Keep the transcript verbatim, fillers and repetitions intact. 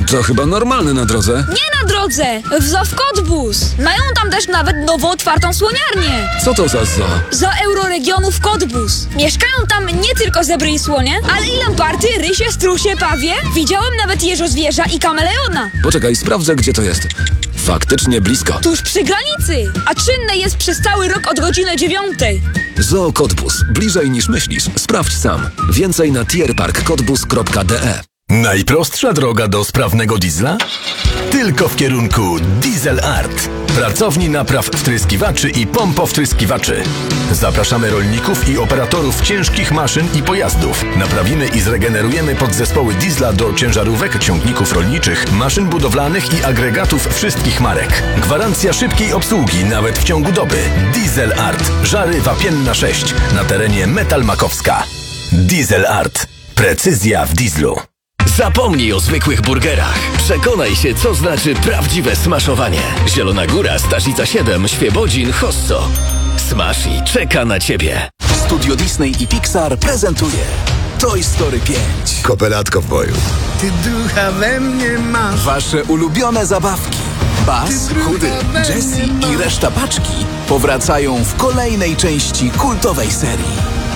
To chyba normalne na drodze. Nie na drodze! W Zoo w Cottbus. Mają tam też nawet nowo otwartą słoniarnię. Co to za zoo? Zoo Euroregionu w Cottbus. Mieszkają tam nie tylko zebry i słonie, ale i lamparty, rysie, strusie, pawie. Widziałem nawet jeżozwierza i kameleona. Poczekaj, sprawdzę, gdzie to jest. Faktycznie blisko. Tuż przy granicy, a czynne jest przez cały rok od godziny dziewiątej. Zoo Cottbus. Bliżej niż myślisz. Sprawdź sam. Więcej na tierpark cottbus kropka de. Najprostsza droga do sprawnego diesla? Tylko w kierunku Diesel Art. Pracowni napraw wtryskiwaczy i pompowtryskiwaczy. Zapraszamy rolników i operatorów ciężkich maszyn i pojazdów. Naprawimy i zregenerujemy podzespoły diesla do ciężarówek, ciągników rolniczych, maszyn budowlanych i agregatów wszystkich marek. Gwarancja szybkiej obsługi nawet w ciągu doby. Diesel Art. Żary Wapienna sześć na terenie Metal Makowska. Diesel Art. Precyzja w dieslu. Zapomnij o zwykłych burgerach. Przekonaj się, co znaczy prawdziwe smaszowanie. Zielona Góra, Starzyca siedem, Świebodzin, Hosso. Smashi czeka na Ciebie. Studio Disney i Pixar prezentuje Toy Story pięć. Kopelatko w boju. Ty ducha we mnie masz. Wasze ulubione zabawki Buzz, Chudy, Jessie i reszta paczki powracają w kolejnej części kultowej serii.